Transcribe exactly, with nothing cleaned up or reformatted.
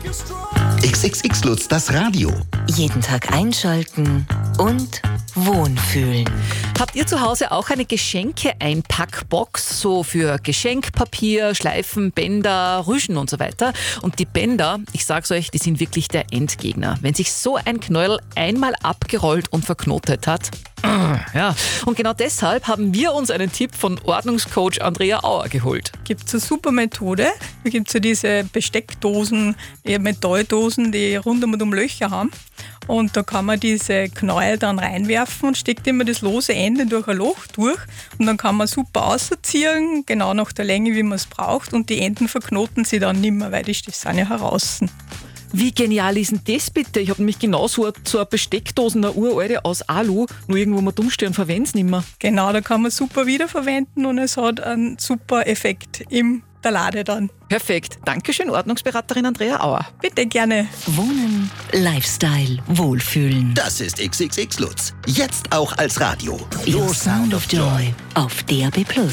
X X X Lutz, das Radio. Jeden Tag einschalten und wohnfühlen. Habt ihr zu Hause auch eine Geschenke-Einpackbox, so für Geschenkpapier, Schleifen, Bänder, Rüschen und so weiter? Und die Bänder, ich sag's euch, die sind wirklich der Endgegner. Wenn sich so ein Knäuel einmal abgerollt und verknotet hat, ja. Und genau deshalb haben wir uns einen Tipp von Ordnungscoach Andrea Auer geholt. Gibt es eine super Methode. Da gibt es ja diese Besteckdosen, die Metalldosen, die rundum und um Löcher haben. Und da kann man diese Knäuel dann reinwerfen und steckt immer das lose Ende durch ein Loch durch. Und dann kann man super ausziehen, genau nach der Länge, wie man es braucht. Und die Enden verknoten sie dann nicht mehr, weil die sind ja heraus. Wie genial ist denn das bitte? Ich habe nämlich genau so, so eine Besteckdose, eine uralte aus Alu, nur irgendwo mal dumm stehen und verwende es nicht mehr. Genau, da kann man super wiederverwenden und es hat einen super Effekt in der Lade dann. Perfekt. Dankeschön, Ordnungsberaterin Andrea Auer. Bitte gerne. Wohnen, Lifestyle, Wohlfühlen. Das ist X X X Lutz. Jetzt auch als Radio. Your Sound of Joy auf D A B Plus.